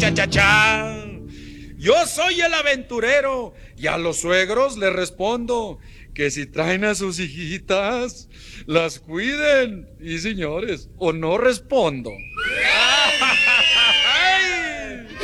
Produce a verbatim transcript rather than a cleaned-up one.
Cha, cha, cha. Yo soy el aventurero y a los suegros les respondo que si traen a sus hijitas, las cuiden. Y señores, o no respondo.